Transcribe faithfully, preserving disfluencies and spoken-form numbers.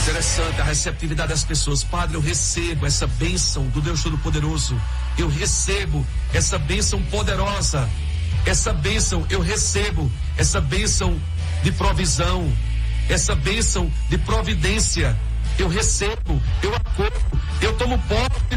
Interessante a receptividade das pessoas. Padre, eu recebo essa bênção do Deus Todo-Poderoso. Eu recebo essa bênção poderosa. Essa bênção, eu recebo essa bênção de provisão. Essa bênção de providência. Eu recebo, eu acordo, eu tomo posse